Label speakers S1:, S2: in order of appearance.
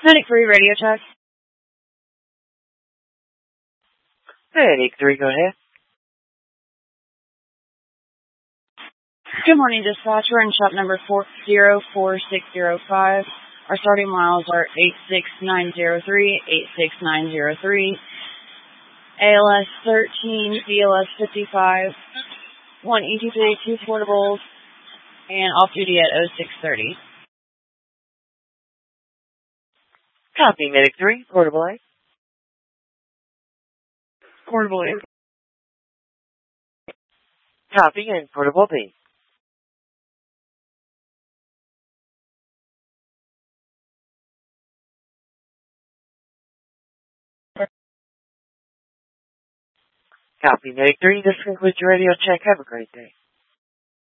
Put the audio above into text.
S1: Medic 3 radio check.
S2: Medic 3, go ahead.
S1: Good morning, dispatch. We're in shop number 404605. Our starting miles are 86903, 86903, ALS 13, BLS 55, 1 ET3, 2 portables, and off duty at 0630.
S2: Copy, Medic 3, portable A. Portable A. Copy, and portable B. Copy, Medic 3. This concludes your radio check. Have a great day.